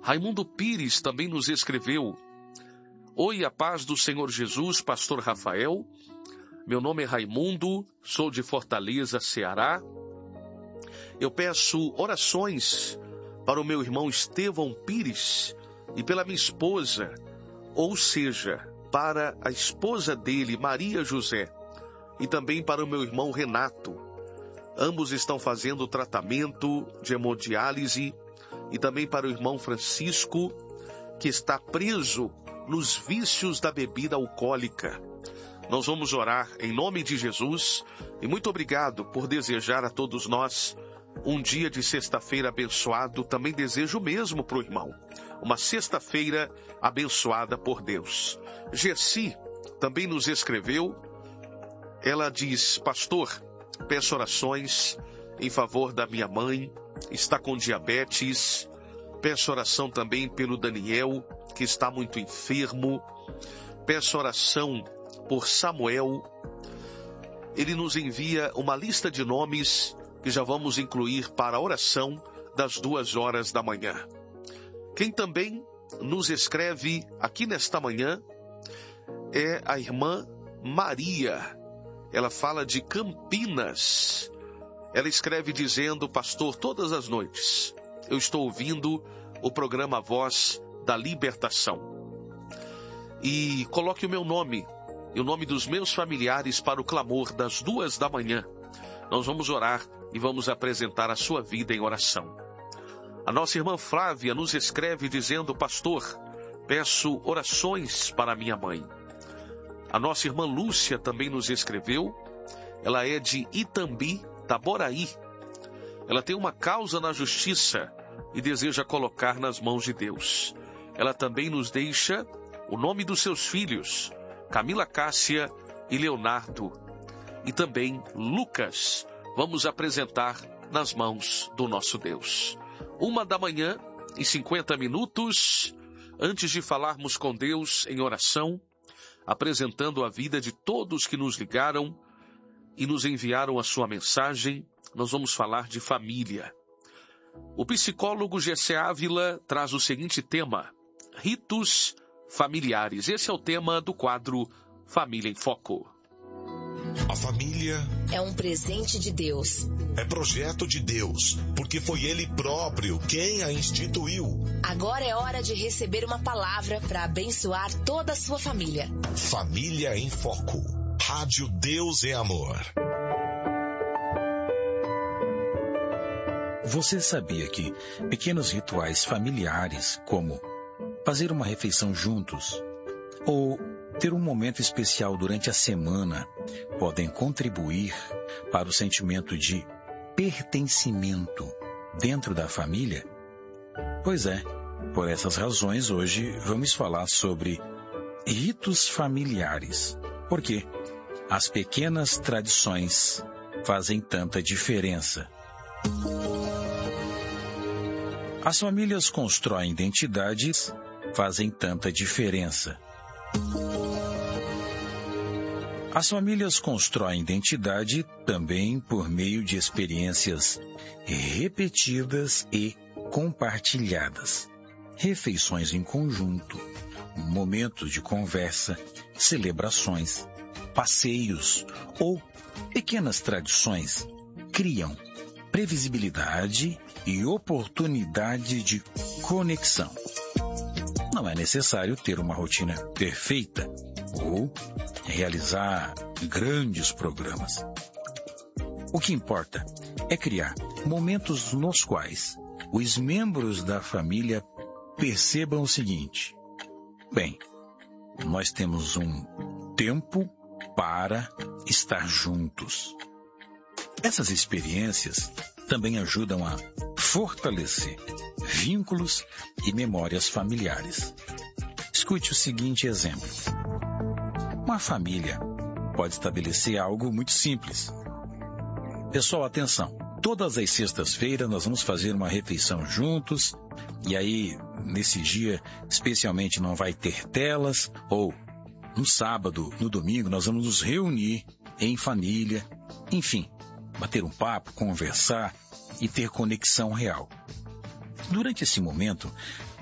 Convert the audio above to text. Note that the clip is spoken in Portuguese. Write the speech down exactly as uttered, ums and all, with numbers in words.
Raimundo Pires também nos escreveu: Oi, a paz do Senhor Jesus, pastor Rafael. Meu nome é Raimundo, sou de Fortaleza, Ceará. Eu peço orações para o meu irmão Estevão Pires e pela minha esposa, ou seja, para a esposa dele, Maria José, e também para o meu irmão Renato. Ambos estão fazendo tratamento de hemodiálise, e também para o irmão Francisco, que está preso nos vícios da bebida alcoólica. Nós vamos orar em nome de Jesus, e muito obrigado por desejar a todos nós um dia de sexta-feira abençoado. Também desejo o mesmo para o irmão, uma sexta-feira abençoada por Deus. Gessi também nos escreveu. Ela diz: pastor, peço orações em favor da minha mãe, está com diabetes. Peço oração também pelo Daniel, que está muito enfermo. Peço oração por Samuel. Ele nos envia uma lista de nomes que já vamos incluir para a oração das duas horas da manhã. Quem também nos escreve aqui nesta manhã é a irmã Maria. Ela fala de Campinas. Ela escreve dizendo: pastor, todas as noites eu estou ouvindo o programa Voz da Libertação. E coloque o meu nome e o nome dos meus familiares para o clamor das duas da manhã. Nós vamos orar e vamos apresentar a sua vida em oração. A nossa irmã Flávia nos escreve dizendo: pastor, peço orações para minha mãe. A nossa irmã Lúcia também nos escreveu. Ela é de Itambi, Taboraí. Ela tem uma causa na justiça e deseja colocar nas mãos de Deus. Ela também nos deixa o nome dos seus filhos, Camila Cássia e Leonardo, e também Lucas. Vamos apresentar nas mãos do nosso Deus. Uma da manhã e cinquenta minutos, antes de falarmos com Deus em oração, apresentando a vida de todos que nos ligaram e nos enviaram a sua mensagem, nós vamos falar de família. O psicólogo Gessé Ávila traz o seguinte tema: ritos familiares. Esse é o tema do quadro Família em Foco. A família é um presente de Deus. É projeto de Deus, porque foi Ele próprio quem a instituiu. Agora é hora de receber uma palavra para abençoar toda a sua família. Família em Foco. Rádio Deus é Amor. Você sabia que pequenos rituais familiares, como fazer uma refeição juntos ou ter um momento especial durante a semana, podem contribuir para o sentimento de pertencimento dentro da família? Pois é, por essas razões hoje vamos falar sobre ritos familiares. Por quê? As pequenas tradições fazem tanta diferença. As famílias constroem identidades, fazem tanta diferença. As famílias constroem identidade também por meio de experiências repetidas e compartilhadas. Refeições em conjunto, momentos de conversa, celebrações, passeios ou pequenas tradições criam previsibilidade e oportunidade de conexão. Não é necessário ter uma rotina perfeita ou realizar grandes programas. O que importa é criar momentos nos quais os membros da família percebam o seguinte: bem, nós temos um tempo para estar juntos. Essas experiências também ajudam a fortalecer vínculos e memórias familiares. Escute o seguinte exemplo. Uma família pode estabelecer algo muito simples. Pessoal, atenção. Todas as sextas-feiras nós vamos fazer uma refeição juntos. E aí, nesse dia, especialmente não vai ter telas. Ou no sábado, no domingo, nós vamos nos reunir em família. Enfim, bater um papo, conversar e ter conexão real. Durante esse momento,